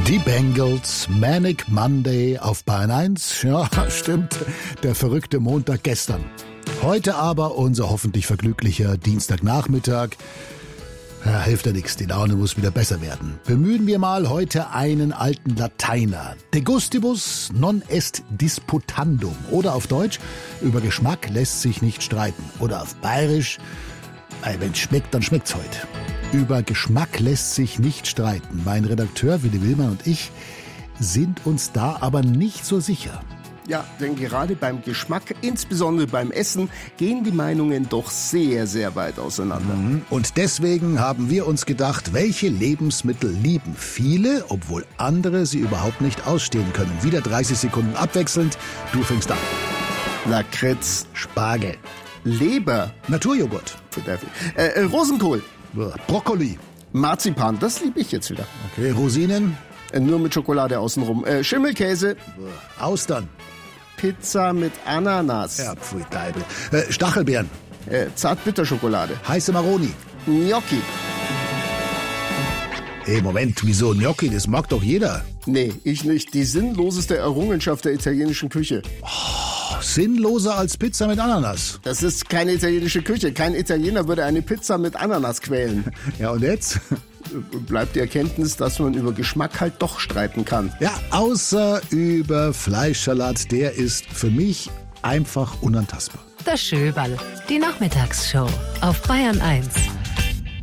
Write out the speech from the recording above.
Die Bengals, Manic Monday auf Bayern 1. Ja, stimmt, der verrückte Montag gestern. Heute aber unser hoffentlich vergnüglicher Dienstagnachmittag. Ja, hilft ja nichts, die Laune muss wieder besser werden. Bemühen wir mal heute einen alten Lateiner. De gustibus non est disputandum. Oder auf Deutsch, über Geschmack lässt sich nicht streiten. Oder auf Bayerisch, wenn es schmeckt, dann schmeckt's heute. Über Geschmack lässt sich nicht streiten. Mein Redakteur Willi Willmann und ich sind uns da aber nicht so sicher. Ja, denn gerade beim Geschmack, insbesondere beim Essen, gehen die Meinungen doch sehr, sehr weit auseinander. Und deswegen haben wir uns gedacht, welche Lebensmittel lieben viele, obwohl andere sie überhaupt nicht ausstehen können. Wieder 30 Sekunden abwechselnd. Du fängst an. Lakritz, Spargel, Leber, Naturjoghurt, Rosenkohl, Brokkoli, Marzipan, das liebe ich jetzt wieder. okay, Rosinen, Nur mit Schokolade außenrum. Schimmelkäse, Austern, Pizza mit Ananas, ja, pfui Deibel, Stachelbeeren, Zartbitterschokolade, heiße Maroni. Gnocchi. Hey, Moment, wieso Gnocchi? Das mag doch jeder. Nee, ich nicht. Die sinnloseste Errungenschaft der italienischen Küche. Sinnloser als Pizza mit Ananas. Das ist keine italienische Küche. Kein Italiener würde eine Pizza mit Ananas quälen. Ja, und jetzt? Bleibt die Erkenntnis, dass man über Geschmack halt doch streiten kann. Ja, außer über Fleischsalat. Der ist für mich einfach unantastbar. Das Schöberl, die Nachmittagsshow auf Bayern 1.